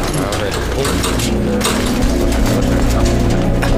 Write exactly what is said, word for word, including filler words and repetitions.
还要再冲。我选择选择。